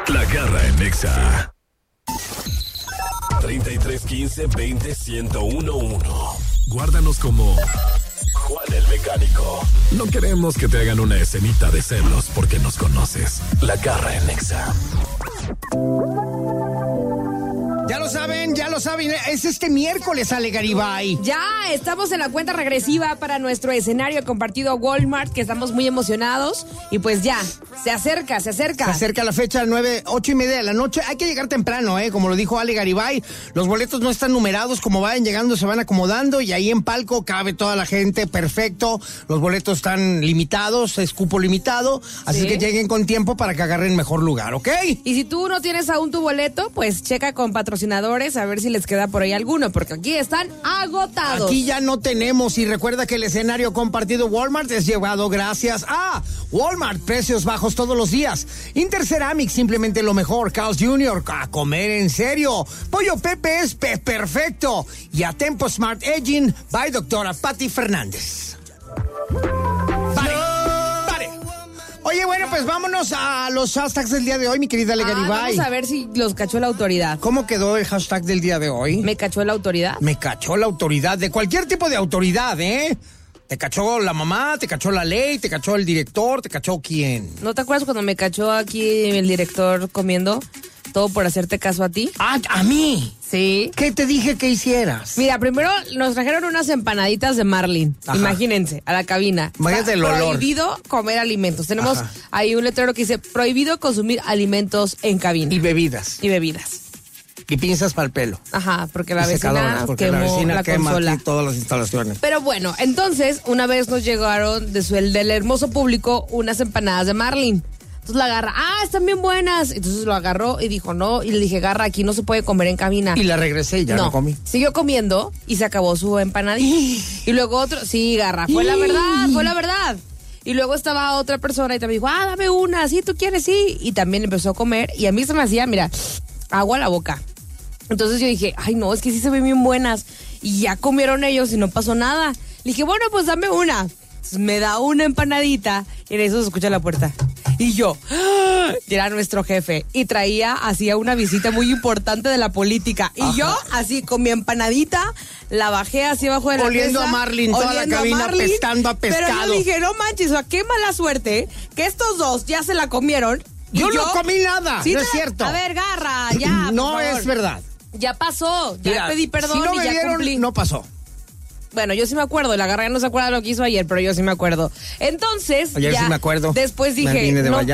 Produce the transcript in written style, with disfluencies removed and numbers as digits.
La Garra en Nexa. 3315-20-1011. Guárdanos como Juan el Mecánico. No queremos que te hagan una escenita de celos porque nos conoces. La Garra en Nexa. Ya lo saben, es este miércoles, Ale Garibay. Ya estamos en la cuenta regresiva para nuestro escenario compartido Walmart, que estamos muy emocionados. Y pues ya, se acerca. Se acerca la fecha, 8:30 de la noche. Hay que llegar temprano, como lo dijo Ale Garibay. Los boletos no están numerados, como vayan llegando se van acomodando y ahí en palco cabe toda la gente, perfecto. Los boletos están limitados, es cupo limitado, así que lleguen con tiempo para que agarren mejor lugar, ¿ok? Y si tú no tienes aún tu boleto, pues checa con patrocinadores a ver si les queda por ahí alguno, porque aquí están agotados. Aquí ya no tenemos, y recuerda que el escenario compartido Walmart es llevado gracias a Walmart, precios bajos todos los días. Interceramic, simplemente lo mejor. Carl's Jr., a comer en serio. Pollo Pepe es perfecto. Y a Tempo Smart Aging by doctora Patti Fernández. Pare. Oye, bueno, pues vámonos a los hashtags del día de hoy, mi querida Ale Garibay. Vamos a ver si los cachó la autoridad. ¿Cómo quedó el hashtag del día de hoy? ¿Me cachó la autoridad? Me cachó la autoridad, de cualquier tipo de autoridad, ¿eh? Te cachó la mamá, te cachó la ley, te cachó el director, te cachó quién. ¿No te acuerdas cuando me cachó aquí el director comiendo? Todo por hacerte caso a ti. Ah, ¿a mí? Sí. ¿Qué te dije que hicieras? Mira, primero nos trajeron unas empanaditas de Marlin. Ajá. Imagínense, a la cabina. Imagínate el olor. Prohibido comer alimentos. Tenemos ahí un letrero que dice prohibido consumir alimentos en cabina. Y bebidas. Y pinzas para el pelo. Ajá, porque la vecina quemó la consola. Todas las instalaciones. Pero bueno, entonces, una vez nos llegaron del hermoso público unas empanadas de Marlin. Entonces la agarra, están bien buenas. Entonces lo agarró y dijo, no. Y le dije, Garra, aquí no se puede comer en cabina. Y la regresé y ya no comí. Siguió comiendo y se acabó su empanadita. Y luego otro, sí, Garra, fue la verdad. Y luego estaba otra persona y también dijo, dame una, sí, tú quieres, sí. Y también empezó a comer y a mí se me hacía, mira, agua a la boca. Entonces yo dije, ay no, es que sí se ven bien buenas. Y ya comieron ellos y no pasó nada. Le dije, bueno, pues dame una. Entonces me da una empanadita y en eso se escucha la puerta. Y yo, era nuestro jefe. Y hacía una visita muy importante de la política. Y yo, así con mi empanadita, la bajé así abajo de la oliendo mesa. A Marlin, toda la cabina apestando a pescado. Pero yo dije, no manches, qué mala suerte que estos dos ya se la comieron. Yo no comí nada, ¿sí? No es cierto. A ver, Garra, ya. No es verdad. Ya pasó, ya pedí perdón si no y ya cumplí. No pasó. Bueno, yo sí me acuerdo, la Garra no se acuerda de lo que hizo ayer, pero yo sí me acuerdo. Entonces, ayer sí me acuerdo. Después dije,